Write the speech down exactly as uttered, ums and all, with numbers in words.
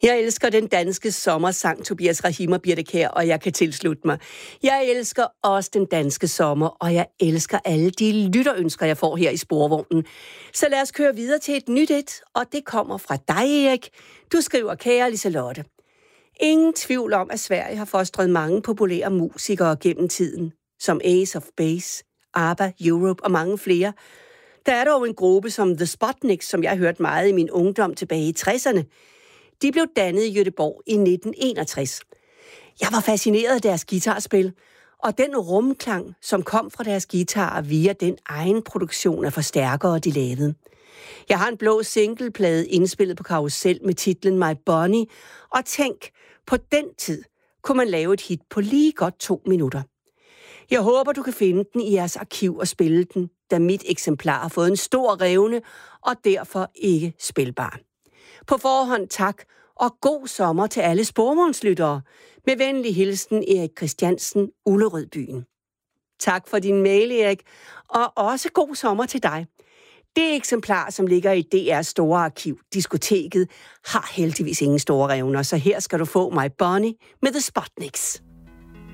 Jeg elsker den danske sommersang, Tobias Rahim og Birthe Kjær, og jeg kan tilslutte mig. Jeg elsker også den danske sommer, og jeg elsker alle de lytterønsker, jeg får her i Sporvognen. Så lad os køre videre til et nyt et, og det kommer fra dig, Erik. Du skriver, kære Liselotte. Ingen tvivl om, at Sverige har fostret mange populære musikere gennem tiden, som Ace of Base, ABBA, Europe og mange flere. Der er dog en gruppe som The Sputniks, som jeg hørte meget i min ungdom tilbage i tresserne. De blev dannet i Göteborg i nitten enogtres. Jeg var fascineret af deres guitarspil, og den rumklang, som kom fra deres guitarer via den egen produktion af forstærkere, de lavede. Jeg har en blå singleplade indspillet på karusel med titlen My Bonnie, og tænk, på den tid kunne man lave et hit på lige godt to minutter. Jeg håber, du kan finde den i jeres arkiv og spille den, da mit eksemplar har fået en stor revne og derfor ikke spilbar. På forhånd tak, og god sommer til alle sporvognslyttere. Med venlig hilsen Erik Christiansen, Ullerødbyen. Tak for din mail, Erik, og også god sommer til dig. Det eksemplar, som ligger i D R's store arkiv, Diskoteket, har heldigvis ingen store revner, så her skal du få My Bonnie med The Sputniks.